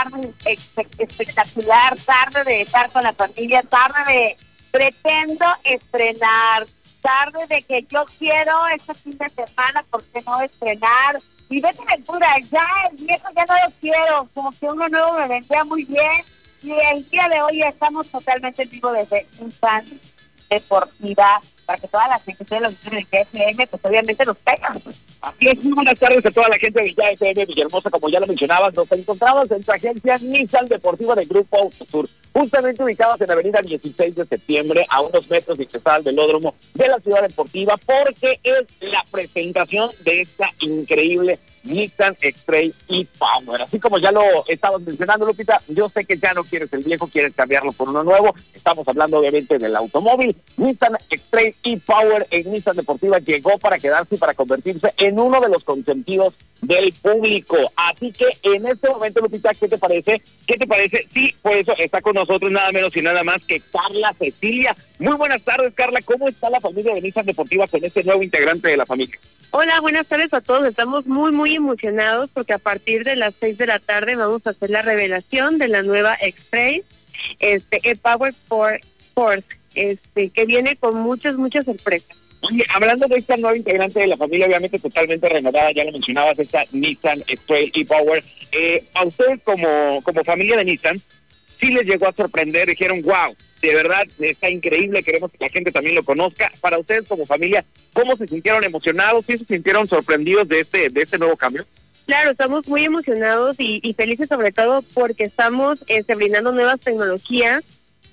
tarde espectacular, tarde de estar con la familia, tarde de pretendo estrenar, tarde de que yo quiero este fin de semana, ¿por qué no estrenar? Y vete aventura, ya el viejo ya no lo quiero, como que uno nuevo me vendría muy bien. Y el día de hoy estamos totalmente en vivo desde Nissan Deportiva, para que toda la gente de los de FM, pues obviamente nos tengan. Así es, muy buenas tardes a toda la gente de FM Villahermosa, como ya lo mencionabas, nos encontramos en su agencia Nissan Deportiva del Grupo Autosur, justamente ubicados en la avenida 16 de septiembre, a unos metros de ingresar al velódromo de la ciudad deportiva, porque es la presentación de esta increíble Nissan X-Trail e-Power. Así como ya lo estabas mencionando, Lupita, yo sé que ya no quieres el viejo, quieres cambiarlo por uno nuevo. Estamos hablando obviamente del automóvil. Nissan X-Trail e-Power en Nissan Deportiva llegó para quedarse y para convertirse en uno de los consentidos del público. Así que en este momento, Lupita, ¿qué te parece? Sí, por eso está con nosotros nada menos y nada más que Carla Cecilia. Muy buenas tardes, Carla. ¿Cómo está la familia de Nissan Deportiva con este nuevo integrante de la familia? Hola, buenas tardes a todos. Estamos muy emocionados porque a partir de las 6 de la tarde vamos a hacer la revelación de la nueva X-Trail, e-Power Force, que viene con muchas sorpresas. Oye, hablando de esta nueva integrante de la familia, obviamente totalmente renovada, ya lo mencionabas, esta Nissan X-Trail e-Power, a ustedes como familia de Nissan, sí les llegó a sorprender, dijeron, wow, de verdad está increíble, queremos que la gente también lo conozca. Para ustedes como familia, ¿cómo se sintieron emocionados? ¿Sí se sintieron sorprendidos de este nuevo cambio? Claro, estamos muy emocionados y felices sobre todo porque estamos brindando nuevas tecnologías,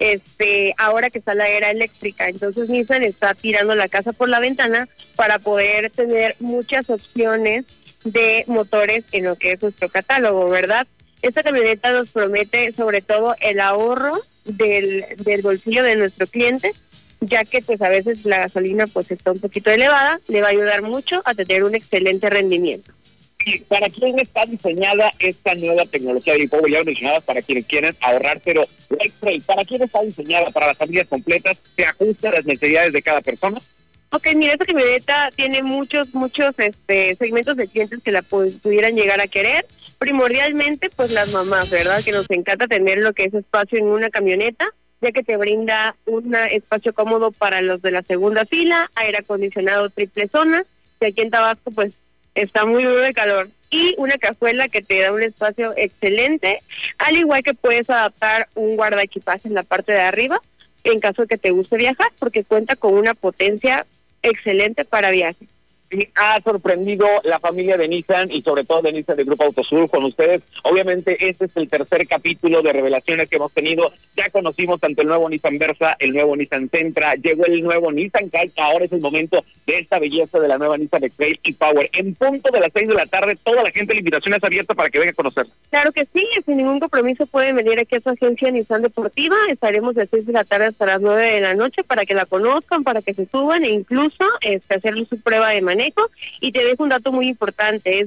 ahora que está la era eléctrica. Entonces Nissan está tirando la casa por la ventana para poder tener muchas opciones de motores en lo que es nuestro catálogo, ¿verdad? Esta camioneta nos promete sobre todo el ahorro del bolsillo de nuestro cliente, ya que pues a veces la gasolina pues está un poquito elevada, le va a ayudar mucho a tener un excelente rendimiento. ¿Y para quién está diseñada esta nueva tecnología del e-Power? Ya lo mencionabas, para quienes quieren ahorrar, pero la X-Trail, ¿para quién está diseñada? ¿Para las familias completas? ¿Se ajusta a las necesidades de cada persona? Ok, mira, esta camioneta tiene muchos segmentos de clientes que la pudieran llegar a querer. Primordialmente, pues las mamás, ¿verdad? Que nos encanta tener lo que es espacio en una camioneta, ya que te brinda un espacio cómodo para los de la segunda fila, aire acondicionado triple zona, y aquí en Tabasco, pues, está muy duro de calor. Y una cajuela que te da un espacio excelente, al igual que puedes adaptar un guardaequipaje en la parte de arriba, en caso de que te guste viajar, porque cuenta con una potencia excelente para viajes. Sí, ha sorprendido la familia de Nissan y sobre todo de Nissan del Grupo Autosur con ustedes. Obviamente este es el tercer capítulo de revelaciones que hemos tenido. Ya conocimos tanto el nuevo Nissan Versa, el nuevo Nissan Sentra, llegó el nuevo Nissan Kite. Ahora es el momento de esta belleza de la nueva Nissan X-Trail e-Power. En punto de las 6 de la tarde, toda la gente, la invitación es abierta para que venga a conocerla. Claro que sí, sin ningún compromiso pueden venir aquí a su agencia Nissan Deportiva. Estaremos de 6 de la tarde hasta las 9 de la noche para que la conozcan, para que se suban e incluso hacerle su prueba de manejo. Y te dejo un dato muy importante, es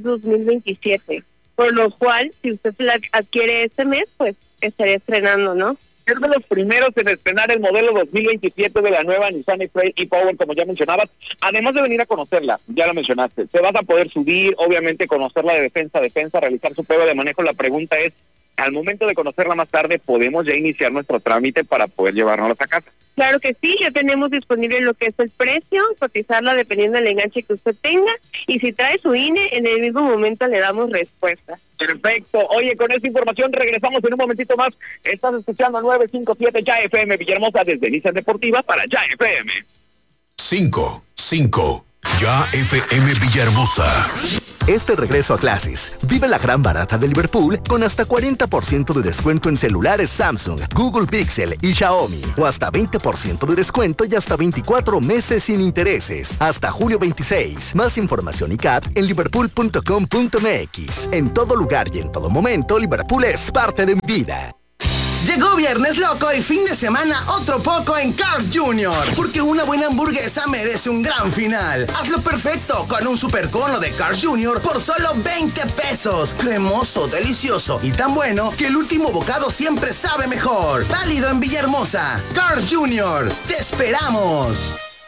2027, por lo cual, si usted la adquiere este mes, pues estaría estrenando, ¿no? Es de los primeros en estrenar el modelo 2027 de la nueva Nissan X-Trail e-Power, como ya mencionabas. Además de venir a conocerla, ya lo mencionaste, te vas a poder subir, obviamente conocerla de defensa a defensa, realizar su prueba de manejo. La pregunta es, al momento de conocerla más tarde, ¿podemos ya iniciar nuestro trámite para poder llevárnosla a casa? Claro que sí, ya tenemos disponible lo que es el precio, cotizarla dependiendo del enganche que usted tenga, y si trae su INE, en el mismo momento le damos respuesta. Perfecto. Oye, con esta información regresamos en un momentito más. Estás escuchando 957 Ya FM Villahermosa desde Nissan Deportiva para Ya FM. 5 Ya FM Villahermosa. Este regreso a clases, vive la gran barata de Liverpool con hasta 40% de descuento en celulares Samsung, Google Pixel y Xiaomi. O hasta 20% de descuento y hasta 24 meses sin intereses. Hasta julio 26. Más información y CAT en liverpool.com.mx. En todo lugar y en todo momento, Liverpool es parte de mi vida. Llegó Viernes Loco y fin de semana otro poco en Carl's Jr. Porque una buena hamburguesa merece un gran final. Hazlo perfecto con un super cono de Carl's Jr. por solo 20 pesos. Cremoso, delicioso y tan bueno que el último bocado siempre sabe mejor. Válido en Villahermosa. Carl's Jr. ¡Te esperamos!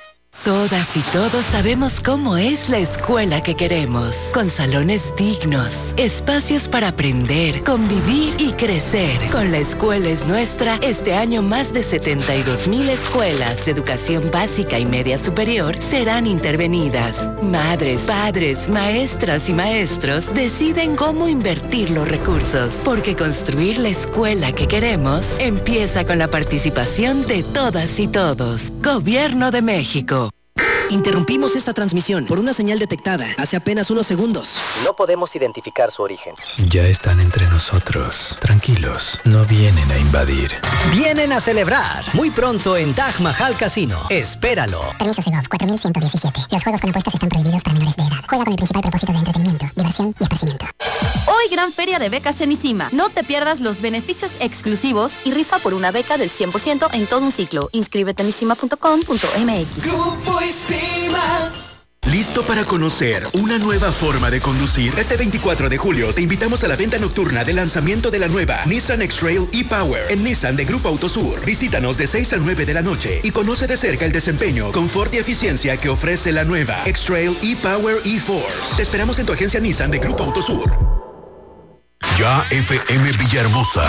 Todas y todos sabemos cómo es la escuela que queremos, con salones dignos, espacios para aprender, convivir y crecer. Con La Escuela es Nuestra, este año más de 72,000 escuelas de educación básica y media superior serán intervenidas. Madres, padres, maestras y maestros deciden cómo invertir los recursos, porque construir la escuela que queremos empieza con la participación de todas y todos. Gobierno de México. Interrumpimos esta transmisión por una señal detectada hace apenas unos segundos. No podemos identificar su origen. Ya están entre nosotros. Tranquilos, no vienen a invadir. Vienen a celebrar. Muy pronto en Taj Mahal Casino. Espéralo. Permiso Segov 4117. Los juegos con apuestas están prohibidos para menores de edad. Juega con el principal propósito de entretenimiento, diversión y esparcimiento. Hoy gran feria de becas en ICIMA. No te pierdas los beneficios exclusivos y rifa por una beca del 100% en todo un ciclo. Inscríbete en isima.com.mx. Grupo ICIMA. ¿Listo para conocer una nueva forma de conducir? Este 24 de julio te invitamos a la venta nocturna de lanzamiento de la nueva Nissan X-Trail e-Power en Nissan de Grupo Autosur. Visítanos de 6 a 9 de la noche y conoce de cerca el desempeño, confort y eficiencia que ofrece la nueva X-Trail e-Power e-Force. Te esperamos en tu agencia Nissan de Grupo Autosur. Ya FM Villahermosa.